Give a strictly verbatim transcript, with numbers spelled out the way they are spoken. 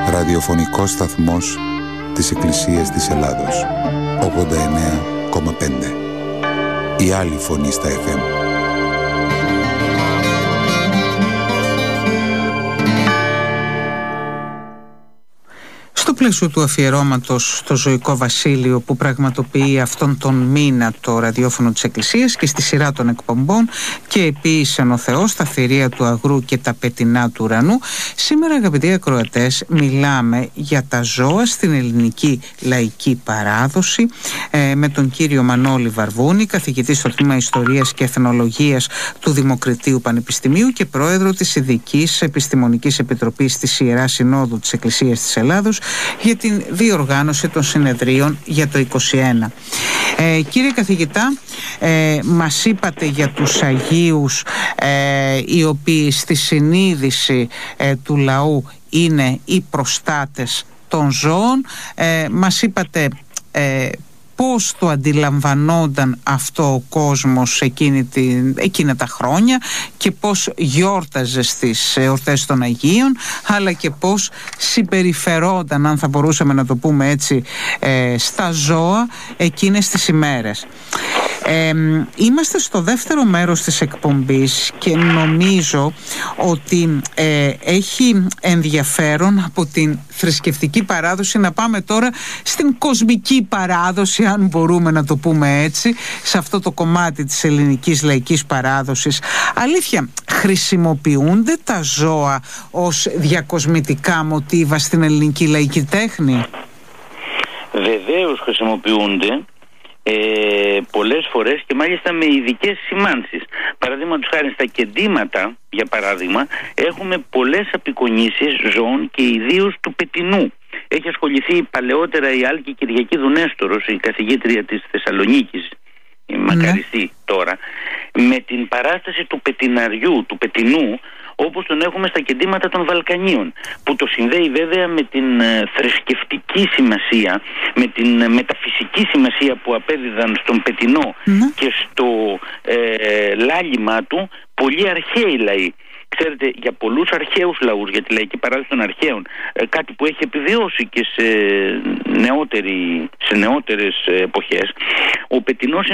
ραδιοφωνικός σταθμός της Εκκλησίας της Ελλάδος. ογδόντα εννέα κόμμα πέντε. Η άλλη φωνή στα εφ εμ. Στο πλαίσιο του αφιερώματος στο Ζωικό Βασίλειο που πραγματοποιεί αυτόν τον μήνα το ραδιόφωνο της Εκκλησίας και στη σειρά των εκπομπών και επίησεν ο Θεός τα θηρία του αγρού και τα πετεινά του ουρανού, σήμερα, αγαπητοί ακροατές, μιλάμε για τα ζώα στην ελληνική λαϊκή παράδοση ε, με τον κύριο Μανώλη Βαρβούνη, καθηγητή στο τμήμα Ιστορίας και Εθνολογίας του Δημοκριτείου Πανεπιστημίου και πρόεδρο της Ειδικής Επιστημονικής Επιτροπής της Ιεράς Συνόδου της Εκκλησίας της Ελλάδος για την διοργάνωση των συνεδρίων για το είκοσι ένα. Ε, κύριε καθηγητά, ε, μας είπατε για τους Αγίους ε, οι οποίοι στη συνείδηση ε, του λαού είναι οι προστάτες των ζώων. Ε, μας είπατε ε, πώς το αντιλαμβανόταν αυτό ο κόσμος εκείνη την, εκείνα τα χρόνια και πώς γιόρταζε στις εορτές των Αγίων, αλλά και πώς συμπεριφερόταν, αν θα μπορούσαμε να το πούμε έτσι, ε, στα ζώα εκείνες τις ημέρες. Ε, είμαστε στο δεύτερο μέρος της εκπομπής και νομίζω ότι ε, έχει ενδιαφέρον από την θρησκευτική παράδοση να πάμε τώρα στην κοσμική παράδοση, αν μπορούμε να το πούμε έτσι, σε αυτό το κομμάτι της ελληνικής λαϊκής παράδοσης. Αλήθεια, χρησιμοποιούνται τα ζώα ως διακοσμητικά μοτίβα στην ελληνική λαϊκή τέχνη? Βεβαίως χρησιμοποιούνται. Ε, πολλές φορές και μάλιστα με ειδικές σημάνσεις. Παραδείγματος χάρη στα κεντήματα, για παράδειγμα, έχουμε πολλές απεικονίσεις ζώων και ιδίως του πετεινού. Έχει ασχοληθεί παλαιότερα η Άλκη Κυριακή Δουνέστορος, η καθηγήτρια της Θεσσαλονίκης, η μακαριστή τώρα, με την παράσταση του πετειναριού, του πετεινού, όπως τον έχουμε στα κεντήματα των Βαλκανίων, που το συνδέει βέβαια με την ε, θρησκευτική σημασία, με την ε, μεταφυσική σημασία που απέδιδαν στον πετεινό mm. και στο ε, λάλημά του πολλοί αρχαίοι λαοί. Ξέρετε, για πολλούς αρχαίους λαούς, για τη λαϊκή παράδοση των αρχαίων, ε, κάτι που έχει επιβιώσει και σε, νεότερη, σε νεότερες εποχές, ο πετεινός